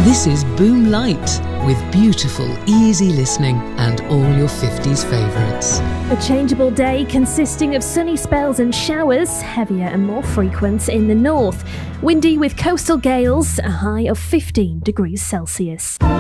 This is Boom Light, with beautiful, easy listening and all your 50s favourites. A changeable day consisting of sunny spells and showers, heavier and more frequent in the north. Windy with coastal gales, a high of 15 degrees Celsius.